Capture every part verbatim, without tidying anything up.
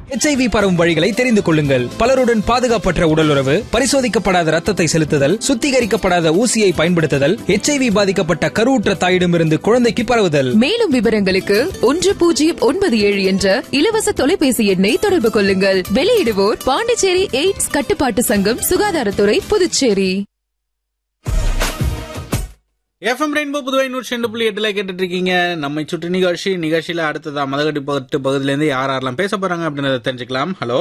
HIV பரவும் வழிகளை தெரிந்து கொள்ளுங்கள். பலருடன் பாதுகாப்பற்ற உடலுறவு, பரிசோதிக்கப்படாத ரத்தத்தை செலுத்துதல், சுத்திகரிக்கப்படாத ஊசியை பயன்படுத்துதல், எச்ஐவி பாதிக்கப்பட்ட கருவுற்ற தாயிடமிருந்து குழந்தைக்கு பரவுதல். மேலும் விவரங்களுக்கு ஒன்று பூஜ்ஜியம் ஒன்பது ஏழு என்ற இலவச தொலைபேசி எண்ணை தொடர்பு கொள்ளுங்கள். வெளியிடுவோர் பாண்டிச்சேரி எய்ட்ஸ் கட்டுப்பாட்டு சங்கம், சுகாதாரத்துறை, புதுச்சேரி. எஃப்எம் ரெயின்போ புதுவை நூற்றி ரெண்டு புள்ளி எட்டுல கேட்டுட்டு இருக்கீங்க. நம்மை சுற்றி நிகழ்ச்சி நிகழ்ச்சியில அடுத்ததா மதகடி பட்டு பகுதியில இருந்து யார் யாரெல்லாம் பேச போறாங்க அப்படின்றத தெரிஞ்சுக்கலாம். ஹலோ,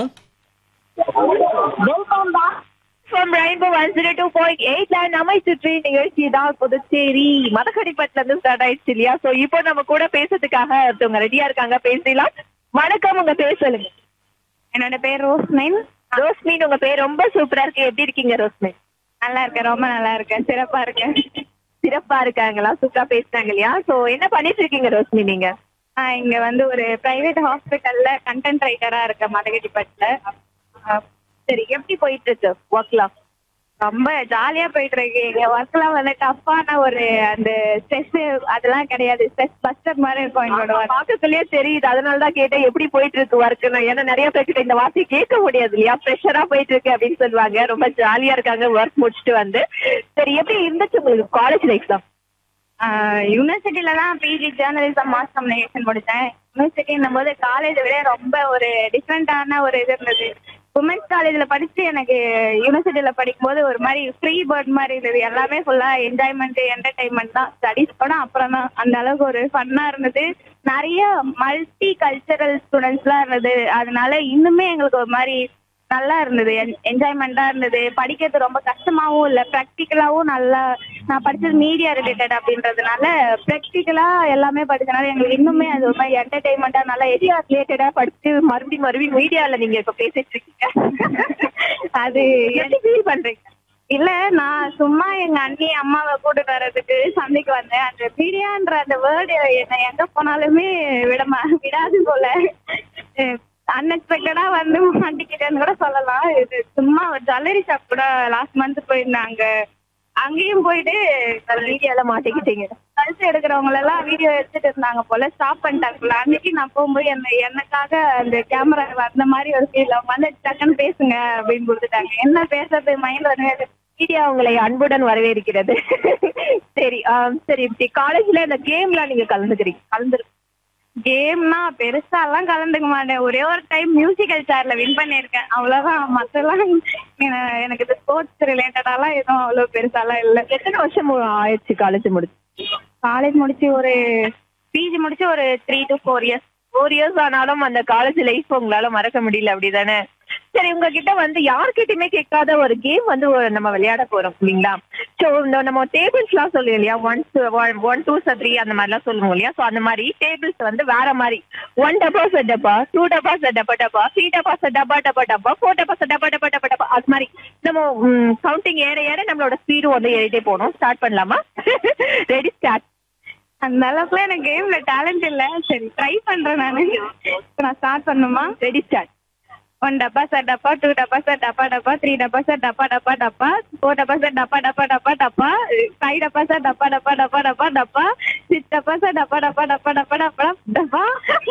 நம்மை சுற்றி நிகழ்ச்சி தான் புதுச்சேரி மதகடிப்பட்டுல இருந்து ஸ்டார்ட் ஆயிடுச்சு இல்லையா? சோ இப்போ நம்ம கூட பேசுறதுக்காக ஒருத்தவங்க ரெடியா இருக்காங்க, பேசலாம். வணக்கம், உங்க பேர் சொல்லுங்க. என்னோட பேர் ரோஸ்மின். ரோஸ்மின், உங்க பேர் ரொம்ப சூப்பரா இருக்கு. எப்படி இருக்கீங்க ரோஸ்மின்? நல்லா இருக்கேன், ரொம்ப நல்லா இருக்கேன், சிறப்பா இருக்கேன். சிறப்பா இருக்காங்களா? சூப்பரா பேசுறாங்க இல்லையா? சோ என்ன பண்ணிட்டு இருக்கீங்க ரோஸ்மி நீங்க? ஆஹ் இங்க வந்து ஒரு பிரைவேட் ஹாஸ்பிட்டல்ல கண்டென்ட் ரைட்டரா இருக்கேன் மதகடிப்பட்டுல. சரி, எப்படி போயிட்டு இருக்கு ஒர்க்லாம்? ரொம்ப ஜாலியா போயிட்டு இருக்கு. எங்க ஒர்க்லாம் வந்து டஃப்பான ஒரு அந்த ஸ்ட்ரெஸ் அதெல்லாம் கிடையாது. ஸ்ட்ரெஸ் பஸ்டர் மாதிரி இருக்கும் எங்களோட ஒர்க். பாக்கத்துலயே தெரியுது, அதனாலதான் கேட்டேன் எப்படி போயிட்டு இருக்கு ஒர்க்குன்னு. ஏன்னா நிறைய பேர்கிட்ட இந்த வார்த்தையை கேட்க முடியாது இல்லையா? ப்ரெஷரா போயிட்டு இருக்கு அப்படின்னு சொல்லுவாங்க. ரொம்ப ஜாலியா இருக்காங்க ஒர்க் முடிச்சுட்டு வந்து. சரி, எப்படி இருந்துச்சு உங்களுக்கு காலேஜ் லைஃப் தான்? யூனிவர்சிட்டியில தான் பிஜி ஜேர்னலிசம் மாஸ் கம்யூனிகேஷன் முடிச்சேன். யூனிவர்சிட்டின்னும் போது காலேஜை விட ரொம்ப ஒரு டிஃப்ரெண்டான ஒரு இது இருந்தது. உமன்ஸ் காலேஜ்ல படிச்சு எனக்கு யூனிவர்சிட்டியில படிக்கும் போது ஒரு மாதிரி ஃப்ரீ பேர்ட் மாதிரி இருந்தது. எல்லாமே ஃபுல்லா என்ஜாய்மெண்ட் என்டர்டைன்மெண்ட் தான். ஸ்டடிஸ் கூட அப்புறம் தான். அந்த அளவுக்கு ஒரு ஃபன்னா இருந்தது. நிறைய மல்டி கல்ச்சரல் ஸ்டூடெண்ட்ஸ் எல்லாம் இருந்தது. அதனால இன்னுமே எங்களுக்கு ஒரு மாதிரி நல்லா இருந்தது, என்ஜாய்மெண்டா இருந்தது. படிக்கிறது ரொம்ப கஷ்டமாவும் இல்ல, ப்ராக்டிக்கலாவும் நல்லா. நான் படிச்சது மீடியா ரிலேட்டட் அப்படின்றதுனால ப்ராக்டிக்கலா எல்லாமே படிச்சனால எங்களுக்கு இன்னுமே அது ஒரு மாதிரி என்டர்டைன்மெண்டா நல்லா மீடியா ரிலேட்டடா படிச்சு மறுபடியும் மறுபடியும் மீடியால நீங்க இப்ப பேசிட்டு இருக்கீங்க. அது எப்படி ஃபீல் பண்றீங்க? இல்ல, நான் சும்மா எங்க அண்ணி அம்மாவை கூட்டிட்டு வர்றதுக்கு சந்தைக்கு வந்தேன். அந்த மீடியான்ற அந்த வேர்டு என்ன எங்க போனாலுமே விடமா விடாது போல. அன்எக்ஸ்பெக்டடா வந்து மாட்டிக்கிட்டேன்னு கூட சொல்லலாம். இது சும்மா ஒரு ஜுவல்லரி ஷாப் கூட லாஸ்ட் மந்த் போயிருந்தாங்க. அங்கேயும் போயிட்டு மீடியால மாட்டிக்கிட்டீங்க. கழுத்து எடுக்கிறவங்க எல்லாம் வீடியோ எடுத்துட்டு இருந்தாங்க போல, ஸ்டாப் பண்ணிட்டாங்க. அன்னைக்கு நான் போகும்போது என்ன எனக்காக அந்த கேமரா வந்த மாதிரி ஒரு ஃபீல். அவங்க வந்து டக்குன்னு பேசுங்க அப்படின்னு கொடுத்துட்டாங்க. என்ன பேசுறது மைண்ட் வந்து மீடியா உங்களை அன்புடன் வரவேற்கிறது. சரி, சரி, இப்படி காலேஜ்ல இந்த கேம்லாம் நீங்க கலந்துக்கிறீங்க? கலந்துரு கேம்னா பெருசா எல்லாம் கலந்துக்க மாட்டேன். ஒரே ஒரு டைம் மியூசிக்கல் சேர்ல வின் பண்ணிருக்கேன், அவ்வளவுதான். மத்தெல்லாம் எனக்கு இது ஸ்போர்ட்ஸ் ரிலேட்டடாலாம் எதுவும் அவ்வளவு பெருசாலாம் இல்ல. எத்தனை வருஷம் ஆயிடுச்சு காலேஜ் முடிச்சு? காலேஜ் முடிச்சு ஒரு பிஜி முடிச்சு ஒரு three to four years four years ஆனாலும் அந்த காலேஜ் லைஃப் உங்களால மறக்க முடியல, அப்படிதானே? சரி, உங்ககிட்ட வந்து யார்கிட்டயுமே கேட்காத ஒரு கேம் வந்து நம்ம விளையாட போறோம் இல்லைங்களா? சோ நம்ம டேபிள்ஸ் எல்லாம் சொல்லுவோம் இல்லையா? ஒன் ஒன் டூ த்ரீ அந்த மாதிரி எல்லாம் சொல்லுவோம் இல்லையா? சோ அந்த மாதிரி டேபிள்ஸ் வந்து வேற மாதிரி. ஒன் டப்பா செட் டப்பா, டூ டப்பா செட் டப்பா டப்பா, த்ரீ டப்பா செட் டப்பா டப்பா டப்பா, ஃபோர் டப்பா செட் டப்பா டப்பா டப்பா டப்பா, அது மாதிரி நம்ம கவுண்டிங் ஏற ஏற நம்மளோட ஸ்பீடும் வந்து ஏறிட்டே போகணும். ஸ்டார்ட் பண்ணலாமா? Ready, start. அந்த அளவுக்குலாம் எனக்கு கேம்ல டேலண்ட் இல்ல. சரி, ட்ரை பண்றேன் நானு. நான் ஸ்டார்ட் பண்ணுமா? Ready, start. ஒன் டப்பா சார் டப்பா, டூ டப்பா சார் டப்பா டப்பா, த்ரீ டப்பா சார் டப்பா டப்பா டப்பா, ஃபோர் டப்பா சார் டப்பா டப்பா டப்பா டப்பா, ஃபைவ் டப்பா சார் டப்பா டப்பா டப்பா டப்பா டப்பா, சிக்ஸ் டப்பா சார் டப்பா டப்பா டப்பா டப்பா டப்பா டப்பா.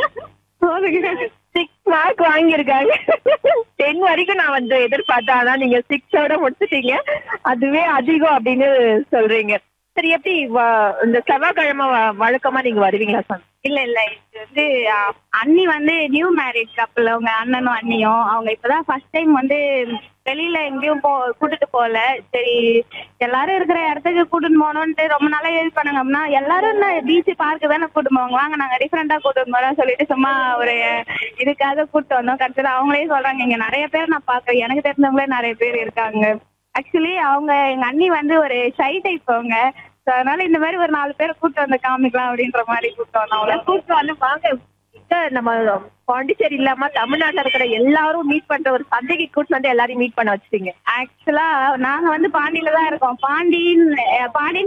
சிக்ஸ் மார்க் வாங்கியிருக்காங்க. டென் வரைக்கும் நான் வந்து எதிர்பார்த்தேன், ஆனா நீங்க சிக்ஸோட முடிச்சுட்டீங்க. அதுவே அதிகம் அப்படின்னு சொல்றீங்க. சரி, எப்படி இந்த செவ்வாய்க்கிழமை வழக்கமா நீங்க வருவீங்களா சார்? இல்ல இல்ல, இது வந்து அண்ணி வந்து நியூ மேரேஜ் கப்பல். அவங்க அண்ணனும் அண்ணியும் அவங்க இப்பதான் ஃபர்ஸ்ட் டைம் வந்து வெளியில எங்கேயும் போ கூட்டிட்டு போகல. சரி, எல்லாரும் இருக்கிற இடத்துக்கு கூட்டிட்டு போகணும்ட்டு ரொம்ப நாளா ஏழு பண்ணாங்க. அப்படின்னா எல்லாரும் பீச் பார்க்கு தானே கூட்டு போவாங்க, வாங்க நாங்க டிஃப்ரெண்டா கூட்டு போறோம் சொல்லிட்டு சும்மா ஒரு இதுக்காக கூப்பிட்டு வந்தோம். கடைசியில் அவங்களே சொல்றாங்க, இங்க நிறைய பேர் நான் பாக்குறேன், எனக்கு தெரிஞ்சவங்களே நிறைய பேர் இருக்காங்க. ஆக்சுவலி அவங்க எங்க அண்ணி வந்து ஒரு ஷை டைப் அவங்க. அதனால இந்த மாதிரி ஒரு நாலு பேரை கூட்டு வந்து காமிக்கலாம் அப்படின்ற மாதிரி கூட்டு வந்தோம். அவங்கள கூட்டு வந்து வாங்க, நம்ம பாண்டிச்சேரி இல்லாம தமிழ்நாட்டுல இருக்கிற எல்லாரும் மீட் பண்ற ஒரு சந்தைக்கு கூட்டு வந்து எல்லாரையும் மீட் பண்ண வச்சுட்டீங்க. ஆக்சுவலா நாங்க வந்து பாண்டியில தான் இருக்கோம். பாண்டின்னு பாண்டி